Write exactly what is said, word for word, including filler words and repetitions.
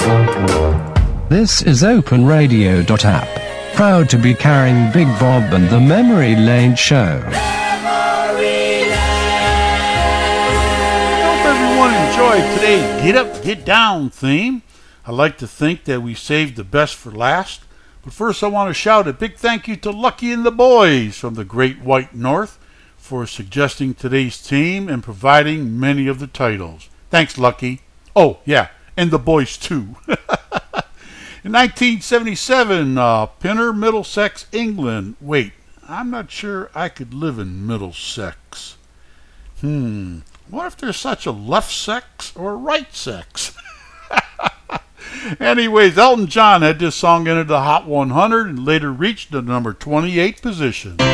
This is Open Radio App, proud to be carrying Big Bob and the Memory Lane Show. Memory Lane. I hope everyone enjoyed today's Get Up, Get Down theme. I like to think that we saved the best for last. But first I want to shout a big thank you to Lucky and the boys from the Great White North for suggesting today's theme and providing many of the titles. Thanks, Lucky. Oh, yeah, and the boys too. In nineteen seventy-seven, uh, Pinner, Middlesex, England. Wait, I'm not sure I could live in Middlesex. Hmm, what if there's such a left sex or a right sex? Anyways, Elton John had this song enter the Hot one hundred and later reached the number twenty-eight position.